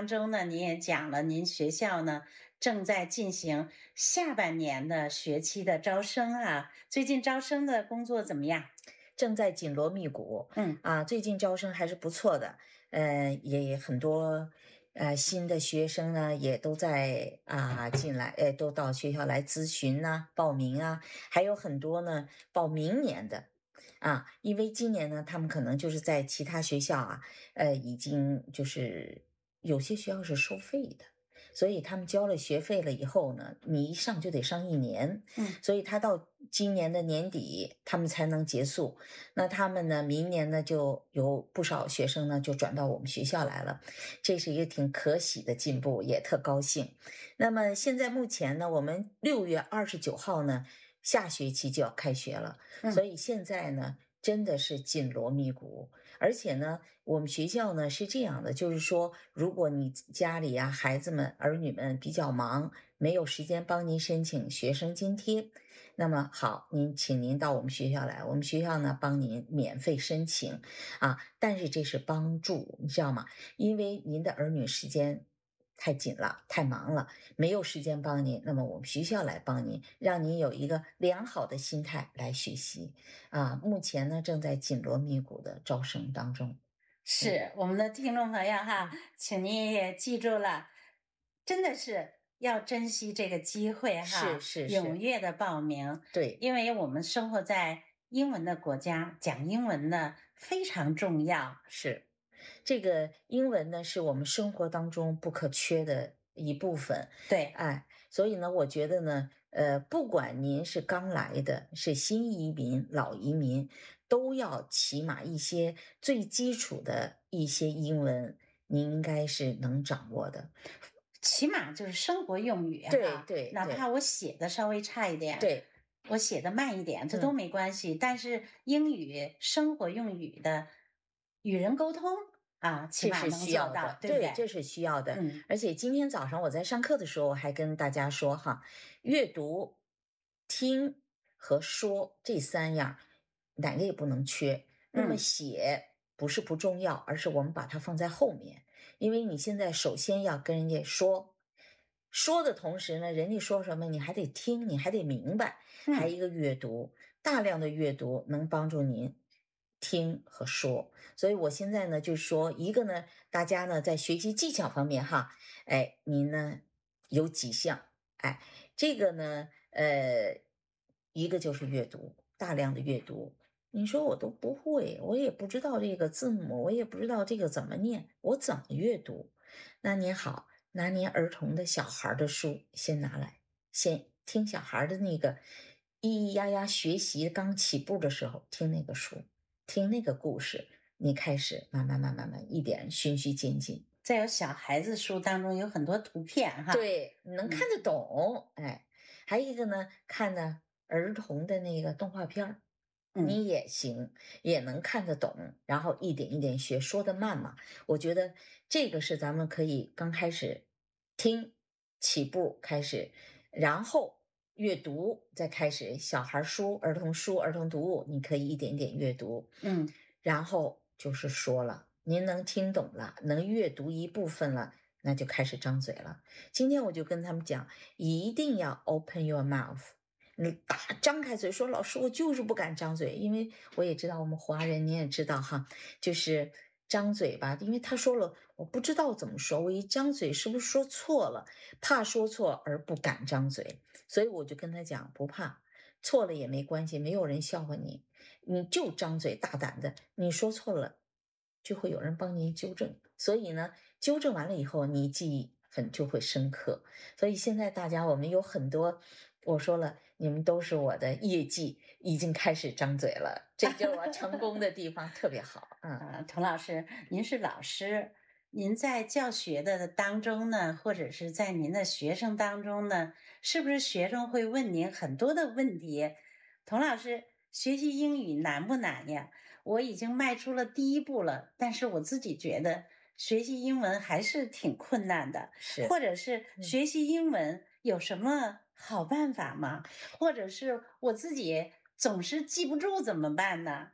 当中呢，您也讲了，您学校呢正在进行下半年的学期的招生啊，最近招生的工作怎么样？ 正在紧锣密鼓嗯最近招生还是不错的，也很多新的学生呢也都在进来，都到学校来咨询呐、报名啊，还有很多呢报明年的因为今年呢他们可能就是在其他学校已经就是有些学校是收费的。所以他们交了学费了以后呢，你一上就得上一年， 嗯。 所以他到今年的年底他们才能结束。那他们呢，明年呢就有不少学生呢就转到我们学校来了，这是一个挺可喜的进步，也特高兴。那么现在目前呢，我们6月29号呢，下学期就要开学了，所以现在呢，真的是紧锣密鼓。而且呢，我们学校呢是这样的，就是说，如果你家里孩子们、儿女们比较忙，没有时间帮您申请学生津贴，那么好，请您到我们学校来，我们学校呢帮您免费申请但是这是帮助，你知道吗？因为您的儿女时间太紧了，太忙了，没有时间帮您，那么我们学校来帮您，让您有一个良好的心态来学习目前呢正在紧锣密鼓的招生当中。 是我们的听众朋友哈，请您也记住了，真的是要珍惜这个机会是哈， 是是， 踊跃的报名， 对， 因为我们生活在英文的国家，讲英文呢非常重要。 是。这个英文呢，是我们生活当中不可缺的一部分。 对， 所以呢，我觉得呢，不管您是刚来的，是新移民、老移民，都要起码一些最基础的一些英文，您应该是能掌握的。 起码就是生活用语对哈， 对对哪怕我写的稍微差一点， 对， 我写的慢一点，这都嗯。 没关系。但是英语生活用语的与人沟通起码这是能做到， 需要的，对， 对不对？ 这是需要的。 嗯而且今天早上我在上课的时候，我还跟大家说哈，阅读、听和说这3样，哪个也不能缺。那么嗯。 写不是不重要，而是我们把它放在后面，因为你现在首先要跟人家说，说的同时呢，人家说什么你还得听，你还得明白。还有嗯， 一个阅读，大量的阅读能帮助您听和说。所以我现在呢，就是说，一个呢，大家呢在学习技巧方面哈，您呢有几项，这个呢，一个就是阅读，大量的阅读。你说我都不会，我也不知道这个字母，我也不知道这个怎么念，我怎么阅读？那您好，拿您儿童的小孩儿的书先拿来，先听小孩儿的那个咿咿呀呀学习刚起步的时候听那个书，听那个故事，你开始慢慢一点循序渐进。 在有小孩子书当中有很多图片哈。 对，你能看嗯得懂，还有一个呢，看的儿童的那个动画片儿， 嗯。 你也行，也能看得懂，然后一点一点学，说得慢嘛。我觉得这个是咱们可以刚开始听，起步开始，然后阅读，再开始小孩儿书、儿童读物，你可以一点点阅读， 嗯。 然后就是说了，您能听懂了，能阅读一部分了。那就开始张嘴了。今天我就跟他们讲，一定要 open your mouth。你张开嘴说，老师，我就是不敢张嘴，因为我也知道我们华人，你也知道哈，就是张嘴吧，因为他说了，我不知道怎么说，我一张嘴是不是说错了，怕说错而不敢张嘴，所以我就跟他讲，不怕，错了也没关系，没有人笑话你，你就张嘴大胆的，你说错了，就会有人帮您纠正。所以呢，纠正完了以后，你记忆就会深刻。所以现在大家我们有很多，我说了，你们都是我的业绩，已经开始张嘴了，这就是我成功的地方，特别好。 童老师，您是老师，您在教学的当中呢，或者是在您的学生当中呢，是不是学生会问您很多的问题？童老师，学习英语难不难呀？我已经迈出了第一步了，但是我自己觉得学习英文还是挺困难的， 是， 或者是嗯。 学习英文有什么好办法吗？或者是我自己总是记不住怎么办呢？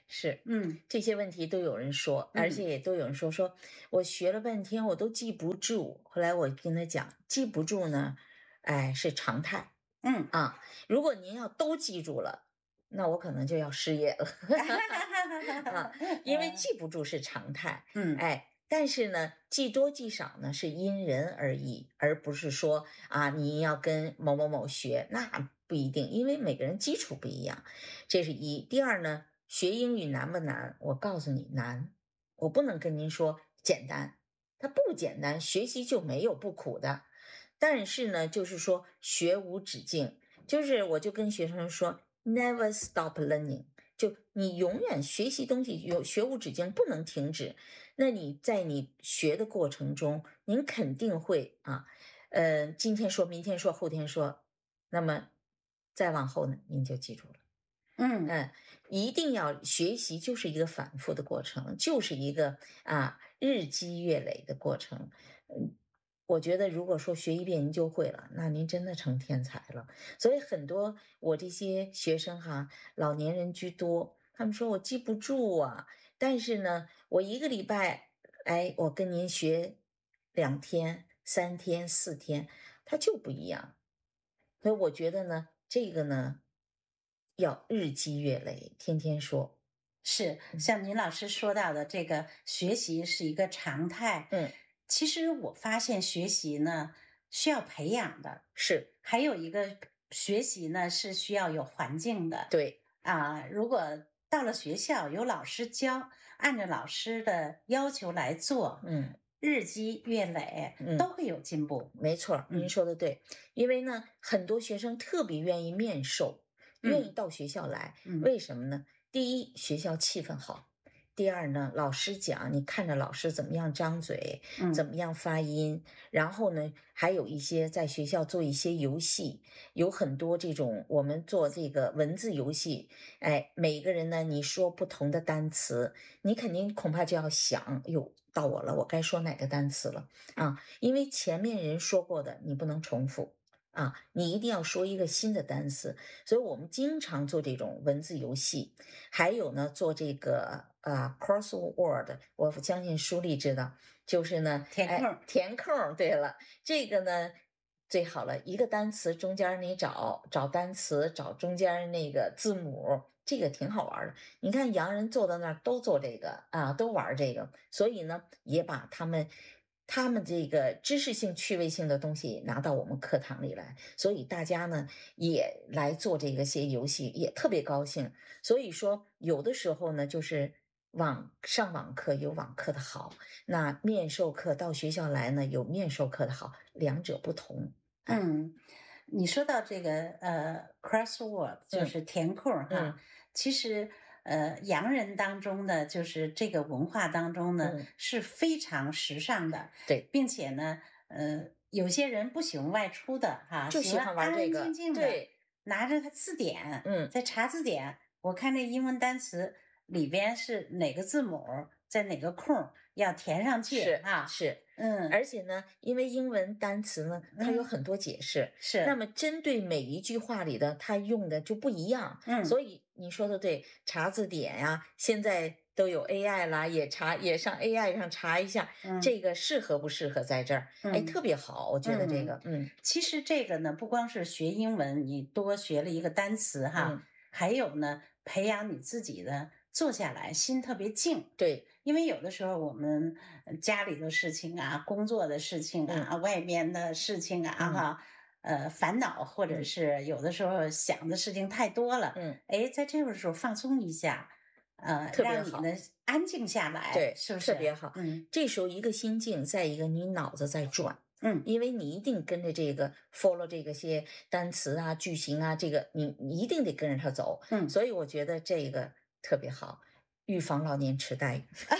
是， 嗯这些问题都有人说，而且也都有人说我学了半天我都记不住。后来我跟他讲，记不住呢，哎，是常态嗯， 啊。如果您要都记住了，那我可能就要失业了啊，因为记不住是常态， 嗯哎。但是呢，记多记少呢是因人而异，而不是说啊，你要跟某某某学，那不一定，因为每个人基础不一样。这是一。第二呢，学英语难不难？我告诉你难，我不能跟您说简单，它不简单，学习就没有不苦的。但是呢，就是说学无止境，就是我就跟学生说，never stop learning，就你永远学习东西有学无止境，不能停止。那你在你学的过程中，您肯定会啊，今天说，明天说，后天说，那么再往后呢，您就记住了。 嗯， 一定要学习，就是一个反复的过程，就是一个日积月累的过程。我觉得如果说学一遍您就会了，那您真的成天才了。所以很多我这些学生哈，老年人居多，他们说我记不住啊，但是呢，我一个礼拜，哎，我跟您学2天、3天、4天，它就不一样。所以我觉得呢，这个呢，要日积月累，天天说。 是嗯像您老师说到的，这个学习是一个常态。 嗯， 其实我发现学习呢需要培养的， 是还有一个学习呢是需要有环境的。 对， 如果到了学校有老师教，按照老师的要求来做， 嗯日积月累嗯。 都会有进步。 没错儿，您嗯说的对，因为呢，很多学生特别愿意面授，愿意嗯到学校来， 嗯为什么呢？第一，学校气氛好；第二呢，老师讲，你看着老师怎么样张嘴，怎嗯么样发音，然后呢，还有一些在学校做一些游戏，有很多这种我们做这个文字游戏，哎，每个人呢，你说不同的单词，你肯定恐怕就要想，哟，到我了，我该说哪个单词了啊？因为前面人说过的你不能重复啊，你一定要说一个新的单词。所以我们经常做这种文字游戏，还有呢做这个crossword，我相信舒丽知道，就是呢，哎， 填空儿填空儿。对了，这个呢。最好了，一个单词中间你找单词，找中间那个字母，这个挺好玩的。你看洋人坐在那儿都做这个啊，都玩这个，所以呢，也把他们这个知识性、趣味性的东西拿到我们课堂里来，所以大家呢也来做这个些游戏，也特别高兴。所以说，有的时候呢，就是上网课有网课的好，那面授课到学校来呢有面授课的好，两者不同。哎， 嗯，你说到这个crossword 就嗯是填空儿哈， 嗯其实洋人当中的就是这个文化当中呢嗯， 是非常时尚的， 对， 并且呢有些人不喜欢外出的哈，喜就喜欢玩欢安安静这个， 静的对， 拿着个字典嗯。 在查字典，我看这英文单词里边是哪个字母儿在哪个空儿要填上去是哈， 是， 嗯而且呢，因为英文单词呢，它有嗯很多解释，那是么针对每一句话里的，它用的就不一样。 嗯所以你说的对，查字典呀，现在都有 AI 啦，也上 AI 上查一下， 嗯这个适合不适合在这儿？哎， 嗯。 特别好，我觉得这嗯， 个，嗯其实这个呢，不光是学英文，你多学了一个单词哈， 嗯， 还有呢，培养你自己的坐下来心特别静。 对， 因为有的时候我们家里的事情啊、工作的事情嗯啊、外边的事情啊， 嗯哈，烦恼或者嗯是有的时候想的事情太多了， 嗯， 哎，在这个时候放松一下， 特别让你呢好。 安静下来， 对， 是不是？ 特别好。 嗯这时候一个心境，再一个你脑子在转， 嗯因为你一定跟着这个 follow 这个些单词啊、句型啊，这个你一定得跟着它走。 嗯。 所以我觉得这个特别好，预防老年痴呆。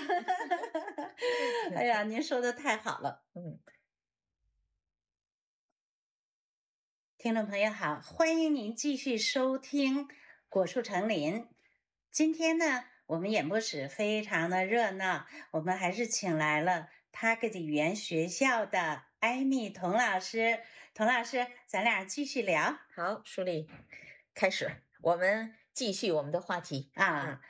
哎呀，您说的太好了。 嗯， 听众朋友好，欢迎您继续收听果树成林。今天呢，我们演播室非常的热闹，我们还是请来了 Target 语言学校的艾米童老师。童老师，咱俩继续聊好，舒丽，开始，我们继续我们的话题。 啊。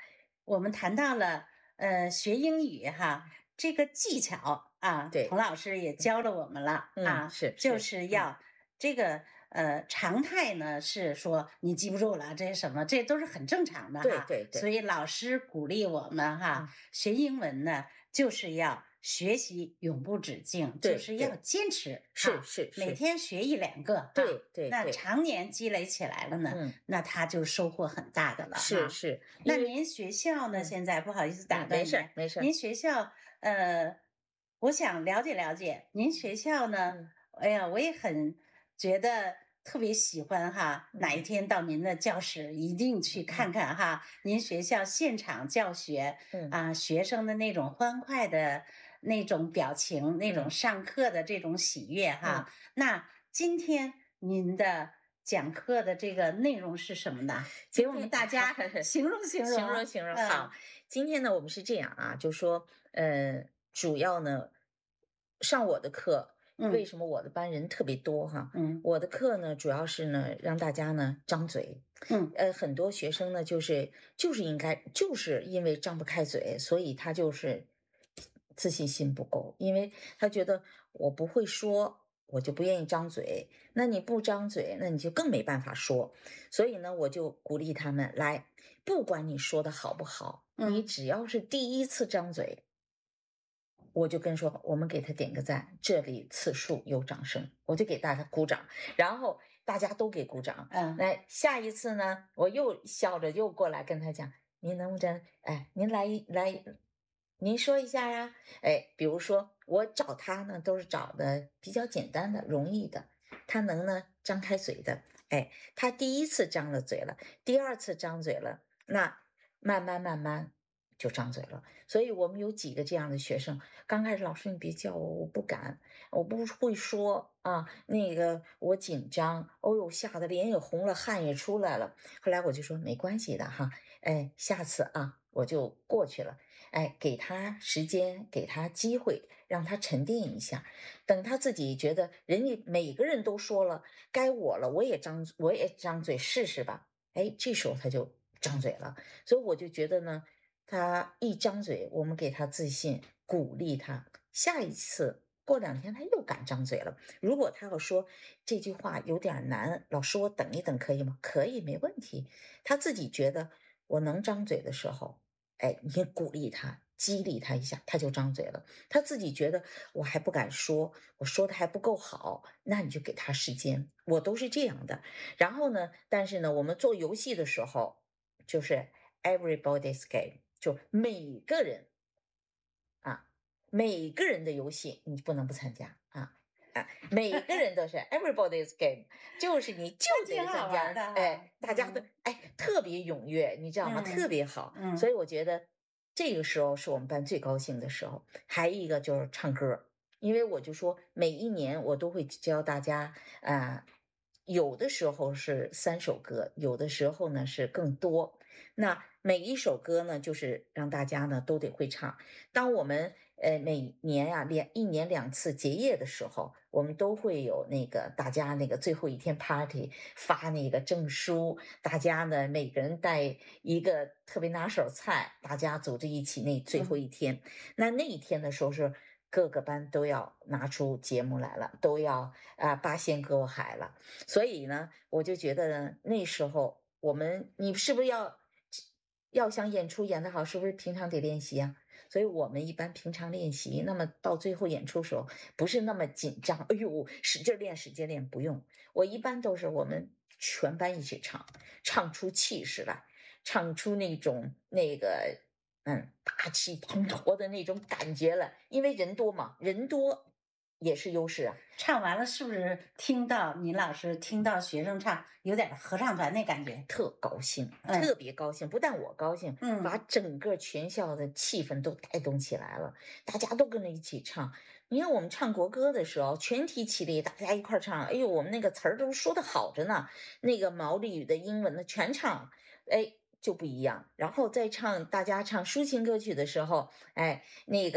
我们谈到了学英语哈，这个技巧啊，童对， 老师也教了我们了啊，就是是， 是要这个常态呢是说你记不住了，这是什么？这都是很正常的对哈。 对对， 所以老师鼓励我们哈， 嗯， 学英文呢就是要学习永不止境，就是要对对， 坚持是哈， 是是， 每天学一两个哈。 对对对， 那常年积累起来了呢， 嗯， 那他就收获很大的了哈。 是是，因为那您学校呢？ 嗯现在不好意思打没断您， 事儿没事儿， 您学校我想了解了解您学校呢。 嗯哎呀，我也很觉得特别喜欢哈，哪一嗯天到您的教室一定去看嗯看哈，您学校现场教学嗯啊，学生的那种欢快的那种表情，那种嗯上课的这种喜悦嗯， 哈。那今天您的讲课的这个内容是什么呢？给我们今天大家形容形容。 形容形容好， 嗯今天呢我们是这样啊，就说主要呢上我的课，为嗯什么我的班人特别多哈？ 嗯我的课呢主要是呢让大家呢张嘴， 嗯很多学生呢就是因为张不开嘴，所以他就是自信心不够，因为他觉得我不会说。我就不愿意张嘴，那你不张嘴，那你就更没办法说。所以呢，我就鼓励他们来，不管你说的好不好，你嗯只要是第一次张嘴，我就跟说，我们给他点个赞，这里次数有掌声，我就给大家鼓掌，然后大家都给鼓掌。 嗯那下一次呢，我又笑着又过来跟他讲，您能不能，哎，您来，您说一下呀？哎，比如说我找他呢，都是找的比较简单的、容易的，他能呢张开嘴的。哎，他第一次张了嘴了，第二次张嘴了，那慢慢就张嘴了。所以我们有几个这样的学生，刚开始老师你别叫我，我不敢，我不会说啊，那个我紧张，哦呦吓得脸也红了，汗也出来了。后来我就说没关系的哈，哎，下次啊我就过去了，哎，给他时间，给他机会，让他沉淀一下，等他自己觉得人家每个人都说了，该我了，我也张嘴试试吧。哎，这时候他就张嘴了，所以我就觉得呢，他一张嘴，我们给他自信，鼓励他，下一次过2天他又敢张嘴了。如果他要说这句话有点难，老师我等一等可以吗？可以，没问题。他自己觉得我能张嘴的时候，哎，你鼓励他。激励他一下，他就张嘴了。他自己觉得我还不敢说，我说的还不够好，那你就给他时间。我都是这样的。然后呢，但是呢，我们做游戏的时候，就是 everybody's game，就每个人啊，每个人的游戏你不能不参加啊。啊，每个人都是 everybody's game，就是你就那挺得参加， 好玩儿的哈。 哎，大家都特别踊跃，你知道吗？特嗯别好，所嗯以我觉得这个时候是我们班最高兴的时候。还有一个就是唱歌儿，因为我就说每一年我都会教大家啊、有的时候是3首歌，有的时候呢是更多。那每一首歌呢，就是让大家呢都得会唱。当我们每年呀一年2次结业的时候，我们都会有那个大家那个最后一天 party 发那个证书，大家呢每个人带一个特别拿手菜，大家组织一起那最后嗯一天。那一天的时候是各个班都要拿出节目来了，都要八仙过海了。所以呢，我就觉得呢，那时候你是不是要想演出演得好，是不是平常得练习啊？所以我们一般平常练习，那么到最后演出时候不是那么紧张，哎呦，使劲练，使劲练，不用。我一般都是我们全班一起唱，唱出气势来，唱出那种大气磅礴的那种感觉了。因为人多嘛，人多也是优势啊。 唱完了是不是听到您老师听到学生唱，有点合唱团那感觉？ 特高兴， 嗯特别高兴。不但我高兴，把嗯整个全校的气氛都带动起来了，大家都跟着一起唱。你看我们唱国歌的时候，全体起立，大家一块儿唱。哎呦，我们那个词儿都说的好着呢，那个毛利语的、英文的全唱，哎。就不一样，然后再大家唱抒情歌曲的时候，哎，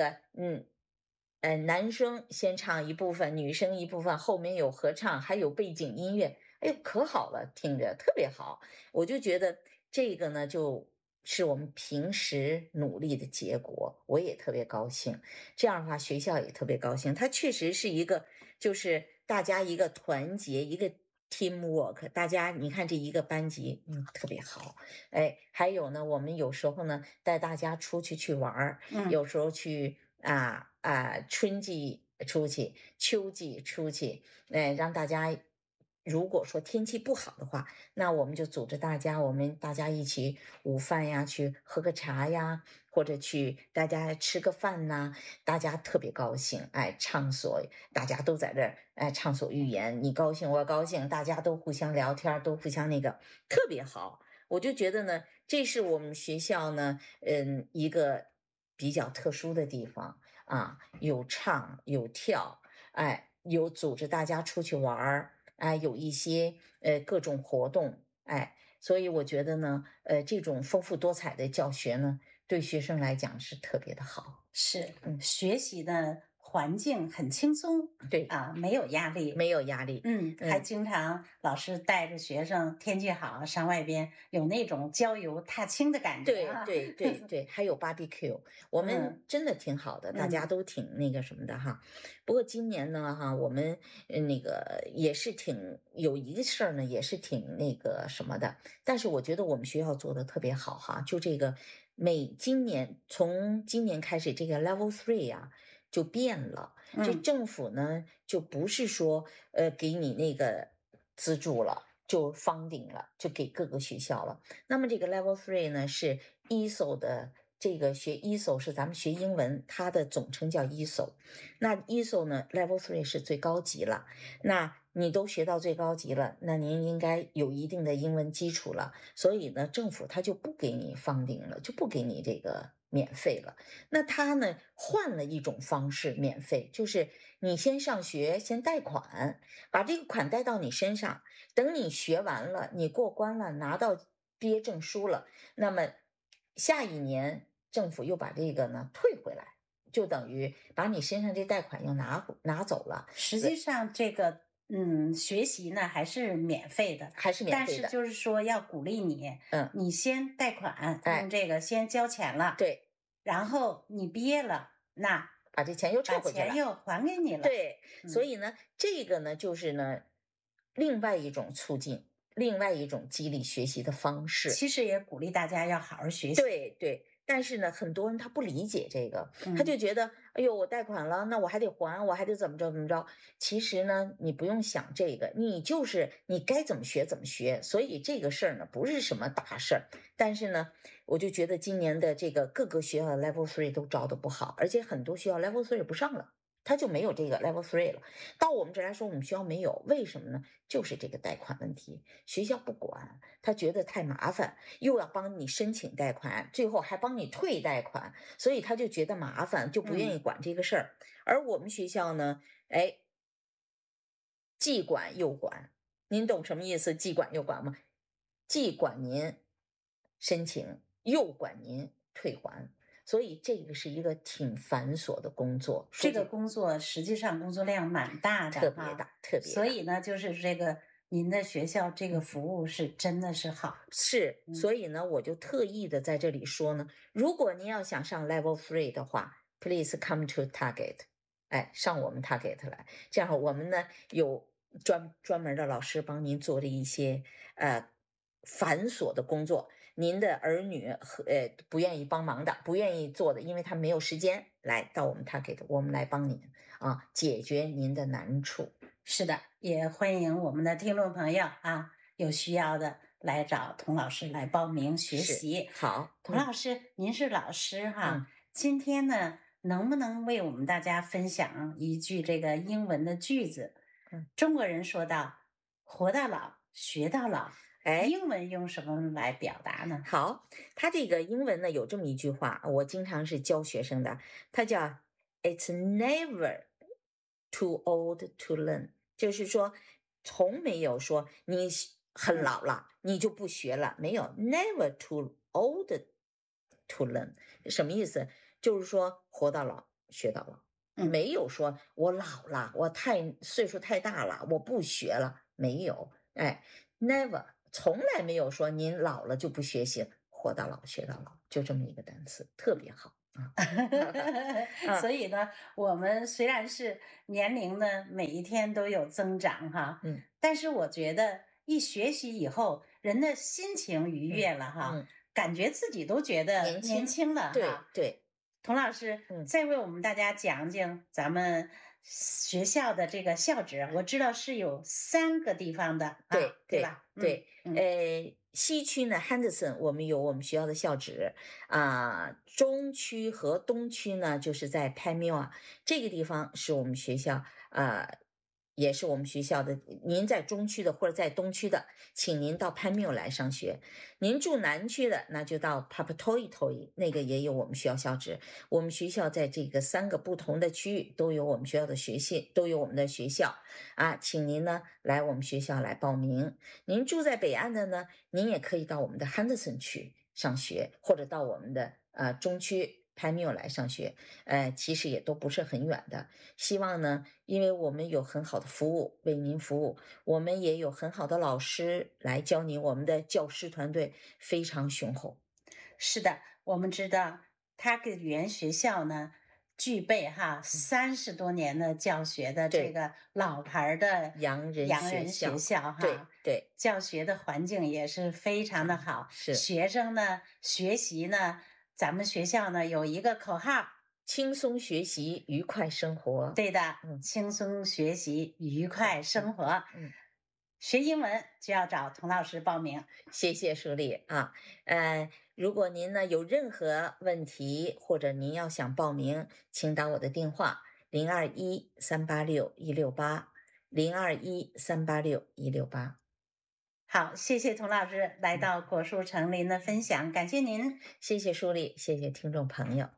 男生先唱一部分，女生一部分，后面有合唱，还有背景音乐，哎呦，可好了，听着特别好。我就觉得这个呢，就是我们平时努力的结果，我也特别高兴。这样的话，学校也特别高兴。它确实是一个，就是大家一个团结，一个 teamwork。大家你看这一个班级，特别好。哎，还有呢，我们有时候呢带大家出去玩儿， 嗯有时候去春季出去，秋季出去，让大家。如果说天气不好的话，那我们就组织大家，我们大家一起午饭呀，去喝个茶呀，或者去大家吃个饭呐，大家特别高兴，哎，畅所，大家都在这儿，哎，畅所欲言，你高兴我高兴，大家都互相聊天，都互相那个，特别好。我就觉得呢，这是我们学校呢，一个比较特殊的地方啊，有唱有跳，哎，有组织大家出去玩儿。哎，有一些各种活动，哎，所以我觉得呢，这种丰富多彩的教学呢，对学生来讲是特别的好。 是嗯， 学习的环境很轻松对， 啊，没有压力。 没有压力。 还经常老师带着学生，天气好上外边，有那种郊游踏青的感觉啊。 对对对对，还有 barbecue，我们嗯真的挺好的，大家嗯都挺那个什么的哈。不过今年呢，哈，我们那个也是挺有一个事儿呢，也是挺那个什么的。但是我觉得我们学校做的特别好哈，就这个从今年开始，这个 Level 3啊就变了。这嗯政府呢就不是说给你那个资助了，就 funding 了，就给各个学校了。那么这个 Level 3呢是 ESO 的，这个学 ESO 是咱们学英文，它的总称叫 ESO。那 ESO 呢 Level 3是最高级了，那你都学到最高级了，那您应该有一定的英文基础了，所以呢，政府他就不给你funding了，就不给你这个免费了。那他呢换了一种方式免费，就是你先上学，先贷款，把这个款贷到你身上，等你学完了，你过关了，拿到毕业证书了，那么下一年政府又把这个呢退回来，就等于把你身上这贷款又拿走了， 实际上这个学习呢还是免费的， 还是免费的。 但是就是说要鼓励你， 嗯， 你先贷款， 哎用这个先交钱了， 对， 然后你毕业了，那把这钱又把撤回去了。 钱又还给你了。 对，所嗯以呢，这个呢就是呢另外一种促进，另外一种激励学习的方式。 其实也鼓励大家要好好学习。 对对，但是呢，很多人他不理解这个，他嗯就觉得，哎呦，我贷款了，那我还得还，我还得怎么着怎么着。其实呢，你不用想这个，你就是你该怎么学怎么学。所以这个事儿呢，不是什么大事儿。但是呢，我就觉得今年的这个各个学校的 Level 3都招的不好，而且很多学校 Level 3不上了。他就没有这个 Level 3了。到我们这儿来说，我们学校没有，为什么呢？就是这个贷款问题，学校不管，他觉得太麻烦，又要帮你申请贷款，最后还帮你退贷款，所以他就觉得麻烦，就不愿意管这个事儿。而我们学校呢，哎，既管又管，您懂什么意思？既管又管吗？既管您申请，又管您退还。所以这个是一个挺繁琐的工作， 这个工作实际上工作量蛮大的哈， 特别大，特别大。 所以呢，就是这个您的学校这个服务是真的是好。 是，所以呢，我就特意的在这里说呢，如果您要想上 Level 3的话，please come to Target，哎，上我们 Target 来，这样我们呢有专门的老师帮您做的一些繁琐的工作，您的儿女不愿意帮忙的，不愿意做的，因为他没有时间来到我们 Target，我们来帮您啊解决您的难处。 是的，也欢迎我们的听众朋友啊，有需要的来找童老师来报名学习。 好， 童老师，您是老师哈，今天呢，能不能为我们大家分享一句这个英文的句子？中国人说到“活到老，学到老”，英文用什么来表达呢？ 好，他这个英文呢有这么一句话，我经常是教学生的，它叫 "It's never too old to learn"，就是说从没有说你很老了你就不学了，没有 "never too old to learn"，什么意思？就是说活到老学到老。没有说我老了，我岁数太大了，我不学了，没有，哎，never 从来没有说您老了就不学习， 活到老学到老，就这么一个单词，特别好啊。 所嗯以呢，我们虽然是年龄呢每一天都有增长哈， 嗯但是我觉得一学习以后，人的心情愉嗯悦了哈， 嗯， 感觉自己都觉得年轻， 年轻了哈。 对对， 童老师， 嗯再为我们大家讲讲咱们学校的这个校址，我知道是有3个地方的啊， 对对吧？ 对对， 嗯。 西区呢，Henderson 我们有我们学校的校址啊，中区和东区呢就是在 p a m i l 这个地方是我们学校也是我们学校的。您在中区的或者在东区的，请您到 p a m i l 来上学。您住南区的，那就到 Papatoetoe 那个也有我们学校校址。我们学校在这个3个不同的区域都有我们学校的学系，都有我们的学校啊，请您呢来我们学校来报名。您住在北岸的呢，您也可以到我们的 Henderson 区上学，或者到我们的中区 p a m i l 来上学，其实也都不是很远的。希望呢，因为我们有很好的服务为您服务，我们也有很好的老师来教您，我们的教师团队非常雄厚。 是的，我们知道它个语言学校呢，具备哈30多年的教学的这对， 个老牌儿的洋人洋人学学校， 校哈， 对对， 教学的环境也是非常的好。 是学生呢，学习呢，咱们学校呢有一个口号， 轻松学习，愉快生活。 对的， 嗯轻松学习，愉快生活。 嗯， 学英文就要找童老师报名。 谢谢舒丽啊。如果您呢有任何问题，或者您要想报名，请打我的电话021386168021386168。 好，谢谢童老师来到果树成林的分享，感谢您。 谢谢舒丽，谢谢听众朋友。